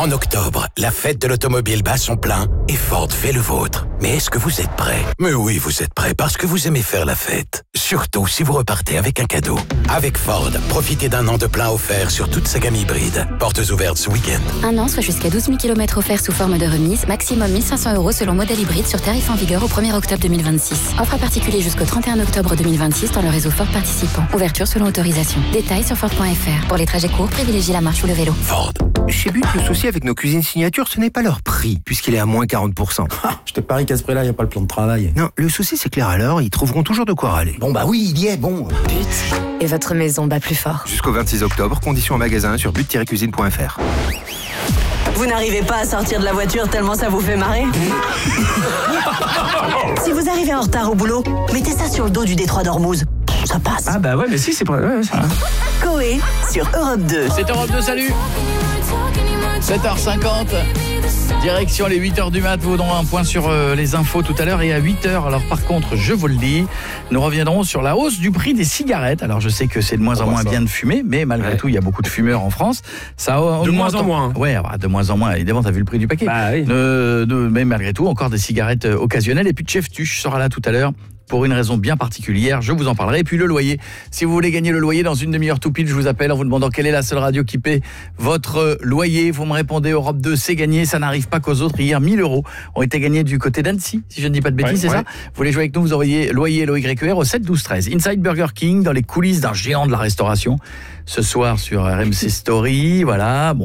En octobre, la fête de l'automobile bat son plein et Ford fait le vôtre. Mais est-ce que vous êtes prêts? Mais oui, vous êtes prêts parce que vous aimez faire la fête. Surtout si vous repartez avec un cadeau. Avec Ford, profitez d'un an de plein offert sur toute sa gamme hybride. Portes ouvertes ce week-end. Un an, soit jusqu'à 12 000 km offerts sous forme de remise. Maximum 1 500 € selon modèle hybride sur tarif en vigueur au 1er octobre 2026. Offre à particulier jusqu'au 31 octobre 2026 dans le réseau Ford participant. Ouverture selon autorisation. Détails sur Ford.fr. Pour les trajets courts, privilégiez la marche ou le vélo. Ford. Chez But, le souci avec nos cuisines signatures, ce n'est pas leur prix, puisqu'il est à moins 40%. Je te parie qu'à ce prix-là, il n'y a pas le plan de travail. Non, le souci c'est que les râleurs, ils trouveront toujours de quoi râler. Bon bah oui, il y est, bon. But. Et votre maison bat plus fort. Jusqu'au 26 octobre, conditions en magasin sur but-cuisine.fr. Vous n'arrivez pas à sortir de la voiture tellement ça vous fait marrer? Si vous arrivez en retard au boulot, mettez ça sur le dos du détroit d'Ormuz. Ça passe. Ah bah ouais, mais si, c'est pas... Ouais, ça. Coé sur Europe 2. C'est Europe 2, salut 7h50, direction les 8h du mat. Vous donnerons un point sur les infos tout à l'heure. Et à 8h, alors par contre, je vous le dis, nous reviendrons sur la hausse du prix des cigarettes. Alors je sais que c'est de moins en moins bien de fumer, mais malgré tout, il y a beaucoup de fumeurs en France. Ça de moins en moins. Ouais, de moins en moins. Évidemment, t'as vu le prix du paquet. Bah oui. Mais malgré tout, encore des cigarettes occasionnelles. Et puis Chef Tuche sera là tout à l'heure pour une raison bien particulière, je vous en parlerai. Et puis le loyer, si vous voulez gagner le loyer dans une demi-heure tout pile, je vous appelle en vous demandant quelle est la seule radio qui paie votre loyer. Vous me répondez Europe 2, c'est gagné, ça n'arrive pas qu'aux autres. Hier, 1 000 € ont été gagnés du côté d'Annecy, si je ne dis pas de bêtises, c'est ça? Vous voulez jouer avec nous, vous envoyez loyer LOYER au 7 12 13. Inside Burger King, dans les coulisses d'un géant de la restauration, ce soir sur RMC Story, voilà. Bon.